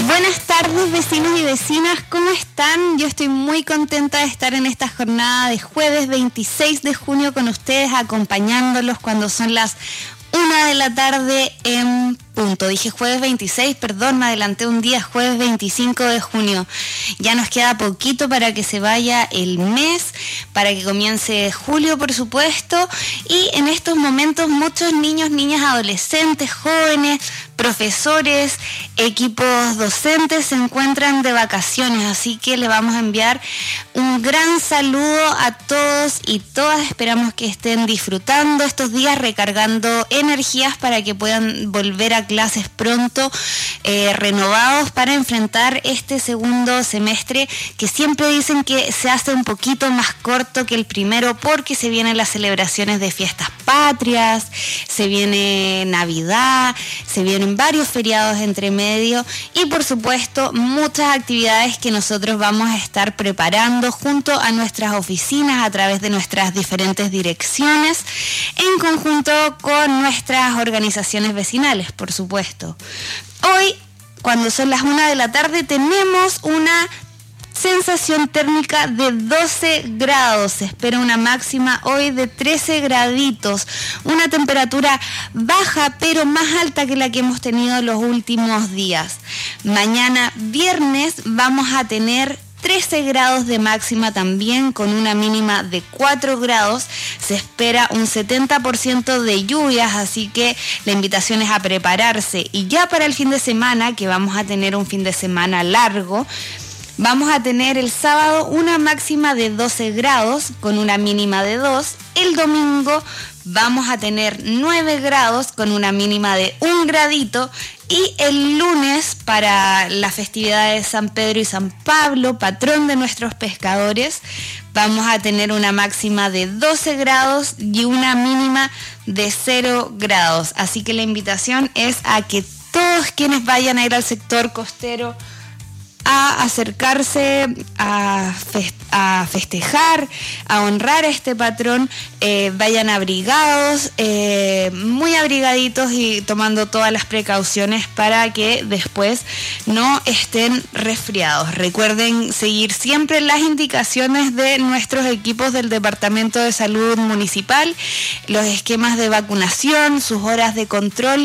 Buenas tardes, vecinos y vecinas, ¿cómo están? Yo estoy muy contenta de estar en esta jornada de jueves 26 de junio con ustedes, acompañándolos cuando son las 1 de la tarde en punto. Dije jueves 26, perdón, me adelanté un día, jueves 25 de junio. Ya nos queda poquito para que se vaya el mes, para que comience julio, por supuesto, y en estos momentos muchos niños, niñas, adolescentes, jóvenes, profesores, equipos docentes se encuentran de vacaciones, así que le vamos a enviar un gran saludo a todos y todas. Esperamos que estén disfrutando estos días, recargando energías para que puedan volver a clases pronto, renovados para enfrentar este segundo semestre, que siempre dicen que se hace un poquito más corto que el primero porque se vienen las celebraciones de fiestas patrias, se viene Navidad, se vienen varios feriados entre medio y por supuesto muchas actividades que nosotros vamos a estar preparando junto a nuestras oficinas a través de nuestras diferentes direcciones en conjunto con nuestras organizaciones vecinales, por supuesto. Hoy, cuando son las 1 de la tarde, tenemos una sensación térmica de 12 grados, se espera una máxima hoy de 13 graditos, una temperatura baja pero más alta que la que hemos tenido los últimos días. Mañana viernes vamos a tener 13 grados de máxima también, con una mínima de 4 grados. Se espera un 70% de lluvias, así que la invitación es a prepararse. Y ya para el fin de semana, que vamos a tener un fin de semana largo, vamos a tener el sábado una máxima de 12 grados con una mínima de 2. El domingo vamos a tener 9 grados con una mínima de 1 gradito. Y el lunes, para la festividad de San Pedro y San Pablo, patrón de nuestros pescadores, vamos a tener una máxima de 12 grados y una mínima de 0 grados. Así que la invitación es a que todos quienes vayan a ir al sector costero a acercarse, a festejar, a honrar a este patrón, vayan abrigados, muy abrigaditos y tomando todas las precauciones para que después no estén resfriados. Recuerden seguir siempre las indicaciones de nuestros equipos del Departamento de Salud Municipal, los esquemas de vacunación, sus horas de control